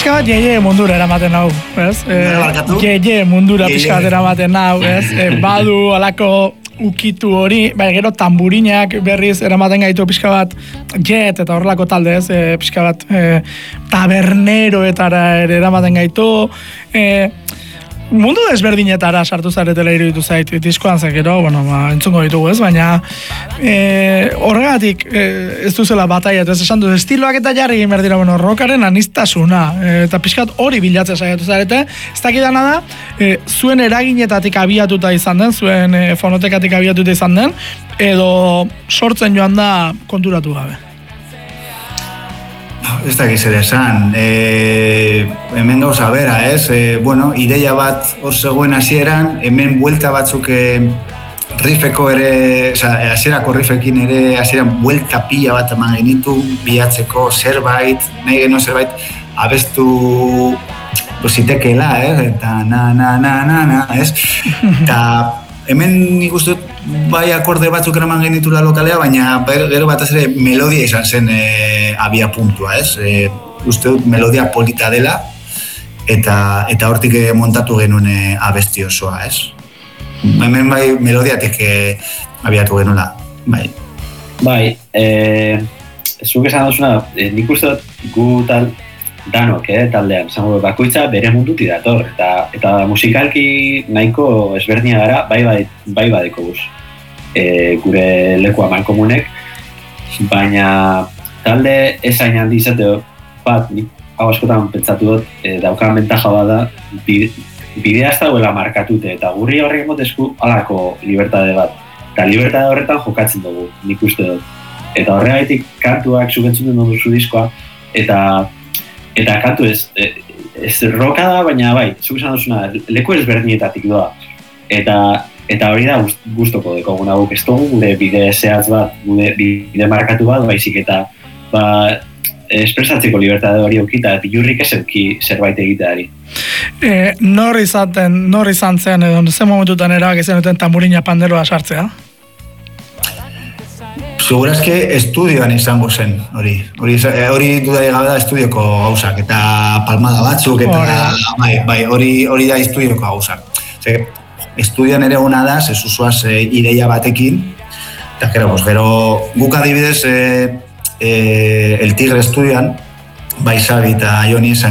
pixka bat jeie mundura eramaten hau, ez? Jeie mundura pixka bat eramaten hau, ez? Badu alako ukitu hori, gero tamburinak berriz eramaten gaitu pixka bat jet eta horrelako talde, ez? Pixka bat taberneroetara ere eramaten gaitu, mundu desberdinetara sartu zaretela iruditu zait, diskoan zekero, entzungo ditugu ez, baina horregatik ez duzela bataiat, ez esan du, estiloak eta jarri egin behar dira, rockaren aniztasuna, eta pixkat hori bilatzen saiatu zarete, ez dakidana da, zuen eraginetatik abiatuta izan den, zuen fonotekatik abiatuta izan den, edo sortzen joan da konturatu gabe. Ez dakiz ere esan, hemen gauza bera, ez? Ideia bat hor zegoen hasieran, hemen buelta batzuk riffeko ere, hasierako riffekin ere, hasieran buelta pila bat eman genitu, bilatzeko zerbait, nahi geno zerbait, abestu zitekeela, eta na, ez? Eta hemen nik uste dut bai akorde batzuk eraman genitula lokalea, baina gero batez ere melodia izan zen abia puntua, ez? Uste dut melodia polita dela, eta hortik montatu genuen abesti osoa, ez? Hemen bai melodiatik abiatu genuela, bai. Bai, zuk esan duzuna, nik uste dut gu danok, taldean, bakoitza bere munduti dator, eta musikalki nahiko ezberdina gara, bai badeko guz, gure leku amankomunek, baina talde esain handi izateo, nik hau askotan pentsatu dut, daukan bentaja bada, bidea ez dagoela markatute, eta gurri horrek emotezku alako libertade bat, eta libertade horretan jokatzen dugu, nik uste dut. Eta horregaitik kantuak zugentzun dut duzu diskoa, eta kantu ez roka da, baina bai, zuk esan duzuna, leku ezberdinetatik doa. Eta hori da gustoko dekoguna guk, ez dugu gure bide zehatz bat, gure bide markatu bat, baizik eta espresatzeko libertade hori okita, eta jurrik ez euki zerbait egiteari. Nor izan zen, edo zen momentutan erabak izan duten tamburina panderoa sartzea? Segurazke estudioan izango zen, hori dudari gabe da estudioko gauzak, eta palmada batzuk, eta bai, hori da estudioko gauzak. Estudioan ere hona da, zezuzuaz ideia batekin, eta gero guk adibidez El Tigre estudioan, bai Xabi eta Joni esan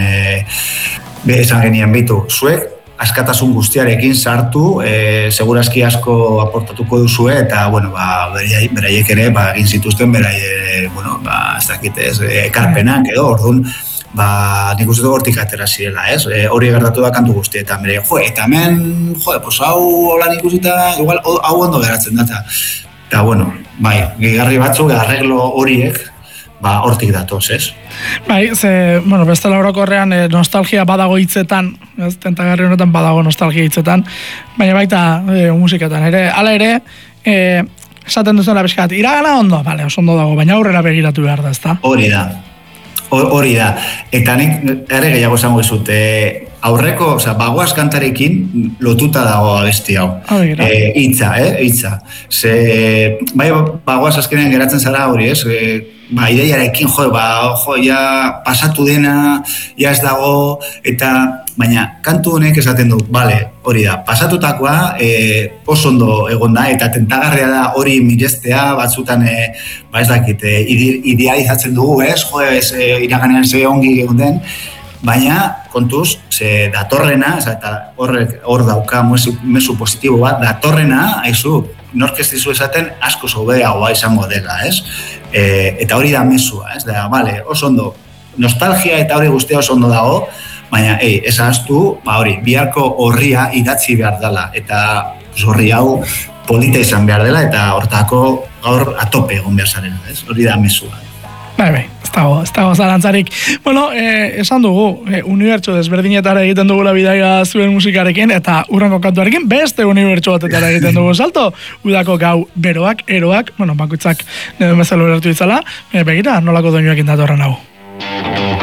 genien bitu, zuek askatasun guztiarekin sartu, segurazki asko aportatuko duzue, eta, beraiek ere, egin zituzten, ez dakitez, ekarpenak edo, orduan, nik uste hortik atera zirela, ez? Hori gertatu da kantu guztietan, eta hemen, hau hola nik usita, igual, hau ondo geratzen da, eta, bai, gehigarri batzuk, arreglo horiek, hortik datoz, ez? Bai, bestela orokorrean nostalgia badago hitzetan, ez, tentagarri honetan badago nostalgia hitzetan, baina baita musiketan ere, hala ere, esaten duzela bezkat, iragana ondo, oso ondo dago, baina aurrera begiratu behar da, ezta? Hori da, eta nik ere gehiago esango ezut, aurreko, bagoaz kantarekin lotuta dago abesti hau. Hitza. Bai, bagoaz azkenean geratzen zara hori, ez? Ideiarekin, ja pasatu dena, ja ez dago, baina kantu honek esaten du, hori da, pasatutakoa oso ondo egon da, eta tentagarria da hori mirestea, batzutan, ez dakit, idealizatzen dugu, ez? Iraganean ze ongi egon den, baina, kontuz, datorrena, eta hor dauka mezu positibo bat, datorrena, haizu, nork ez dizu esaten, asko zobeagoa izango dela, ez? Eta hori da mezua, ez? Oso ondo, nostalgia eta hori guztia oso ondo dago, baina, ez ahaztu, biharko horria idatzi behar dela, eta horri hau polita izan behar dela, eta hortako gaur atope egon behar zaren, ez? Hori da mezua. Bai, ez dago zalantzarik. Esan dugu, unibertso desberdinetara egiten dugula bidaia zuen musikarekin, eta urrengo kantuarekin beste unibertso batetara egiten dugu salto. Udako gau beroak, eroak, bakoitzak nire bezala ulertu ditzala, begira, nolako doinuekin datorren hau.